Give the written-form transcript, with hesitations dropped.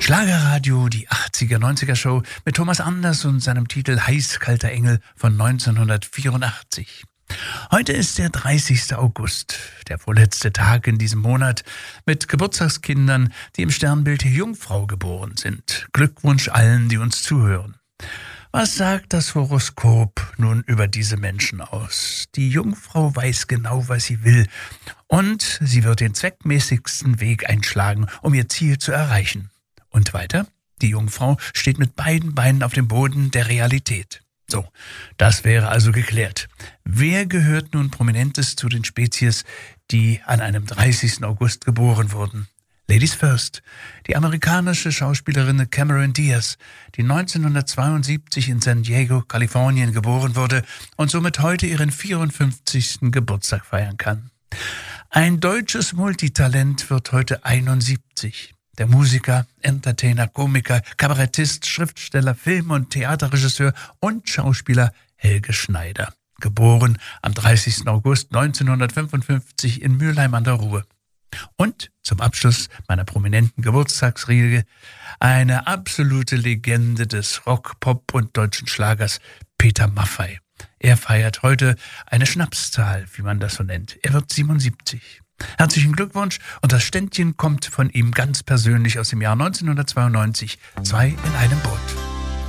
Schlagerradio, die 80er-90er Show mit Thomas Anders und seinem Titel Heiß-kalter Engel von 1984. Heute ist der 30. August, der vorletzte Tag in diesem Monat, mit Geburtstagskindern, die im Sternbild Jungfrau geboren sind. Glückwunsch allen, die uns zuhören. Was sagt das Horoskop nun über diese Menschen aus? Die Jungfrau weiß genau, was sie will, und sie wird den zweckmäßigsten Weg einschlagen, um ihr Ziel zu erreichen. Und weiter? Die Jungfrau steht mit beiden Beinen auf dem Boden der Realität. So, das wäre also geklärt. Wer gehört nun Prominentes zu den Spezies, die an einem 30. August geboren wurden? Ladies first. Die amerikanische Schauspielerin Cameron Diaz, die 1972 in San Diego, Kalifornien geboren wurde und somit heute ihren 54. Geburtstag feiern kann. Ein deutsches Multitalent wird heute 71. Der Musiker, Entertainer, Komiker, Kabarettist, Schriftsteller, Film- und Theaterregisseur und Schauspieler Helge Schneider. Geboren am 30. August 1955 in Mülheim an der Ruhr. Und zum Abschluss meiner prominenten Geburtstagsriege eine absolute Legende des Rock, Pop und deutschen Schlagers, Peter Maffay. Er feiert heute eine Schnapszahl, wie man das so nennt. Er wird 77. Herzlichen Glückwunsch, und das Ständchen kommt von ihm ganz persönlich aus dem Jahr 1992. 2 in einem Boot.